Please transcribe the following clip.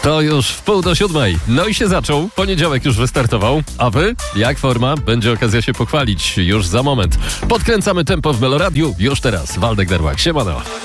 To już w 6:30. No i się zaczął. Poniedziałek już wystartował. A wy? Jak forma? Będzie okazja się pochwalić już za moment. Podkręcamy tempo w Meloradiu. Już teraz. Waldek Darłak. Siemano.